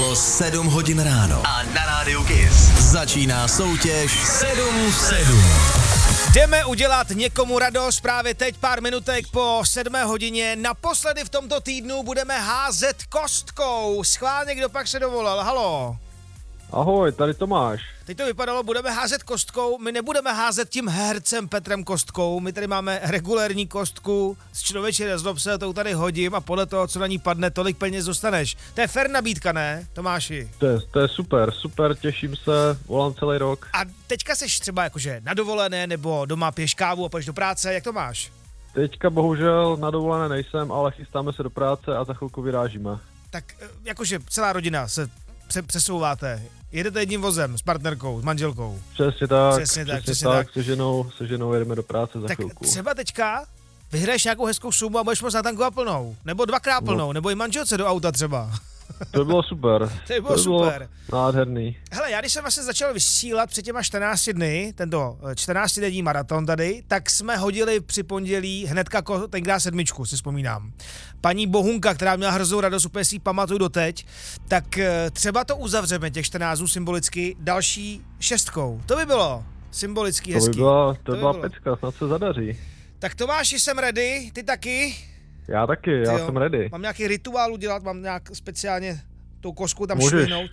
Bylo 7 hodin ráno. A na rádiu KISS začíná soutěž 7 v 7. Jdeme udělat někomu radost právě teď, pár minutek po 7 hodině. Naposledy v tomto týdnu budeme házet kostkou. Schválně, kdo pak se dovolal. Halo. Ahoj, tady Tomáš. Teď to vypadalo, budeme házet kostkou. My nebudeme házet tím hercem Petrem kostkou. My tady máme regulérní kostku z Člověče nezlob se, to tady hodím a podle toho, co na ní padne, tolik peněz dostaneš. To je fair nabídka, ne, Tomáši? To je super, těším se, volám celý rok. A teďka seš třeba jakože na dovolené nebo doma piješ kávu a půjdeš do práce, jak to máš? Teďka bohužel na dovolené nejsem, ale chystáme se do práce a za chvilku vyrážíme. Tak jakože celá rodina se přesouváte. Jedete jedním vozem s partnerkou, s manželkou. Přesně tak. Se ženou jedeme do práce za chvilku. Tak třeba teďka vyhraješ nějakou hezkou sumu a budeš moct natankovat plnou. Nebo dvakrát plnou, nebo i manželce do auta třeba. To by bylo super. To by bylo super. Nádherný. Hele, já když jsem vlastně začal vysílat před těma 14 dny, tento 14denní maraton tady, tak jsme hodili při pondělí hnedka tenkrát 7, si vzpomínám. Paní Bohunka, která měla hroznou radost, úplně si ji pamatuju doteď, tak třeba to uzavřeme těch 14 dnů symbolicky další 6. To by bylo symbolicky hezký. To by byla pecka, snad se zadaří. Tak Tomáši, jsem ready, ty taky? Já taky, já jsem ready. Mám nějaký rituál udělat, mám nějak speciálně tou kostku tam švihnout?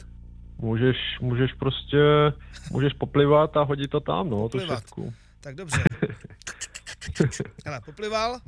Můžeš poplivat a hodit to tam, no, tu 6. Tak dobře. Hele, poplival.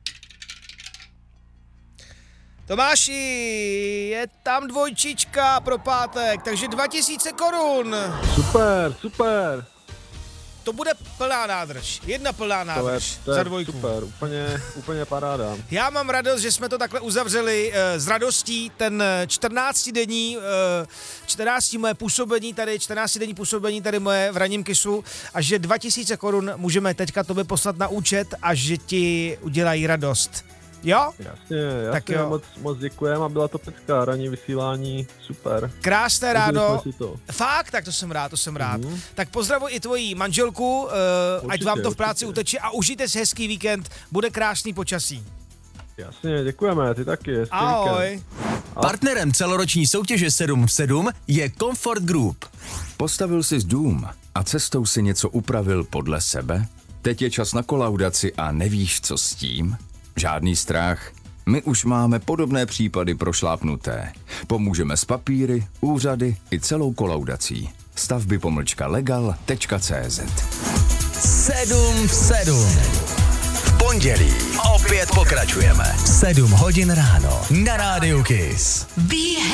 Tomáši, je tam 2 pro pátek, takže 2000 korun. Super. To bude plná nádrž, 1 plná nádrž to je za 2. Super, úplně paráda. Já mám radost, že jsme to takhle uzavřeli s radostí, ten 14denní moje působení tady, 14denní působení tady moje v ranním KISSu a že 2000 korun můžeme teďka tobě poslat na účet a že ti udělají radost. Jo? Jasně, tak jo. Moc děkujem a byla to pecka, ranní vysílání, super. Krásné ráno. Fakt, tak to jsem rád. Tak pozdravuj i tvoji manželku, ať vám to v práci uteče a užijte si hezký víkend, bude krásný počasí. Jasně, děkujeme, ty taky, hezký ahoj. Víkend. Partnerem celoroční soutěže 7 v 7 je Comfort Group. Postavil si dům a cestou si něco upravil podle sebe? Teď je čas na kolaudaci a nevíš, co s tím? Žádný strach. My už máme podobné případy prošlápnuté. Pomůžeme s papíry, úřady i celou kolaudací. Stavby-legal.cz 7 v 7. V pondělí opět pokračujeme. 7 hodin ráno na rádiu KISS.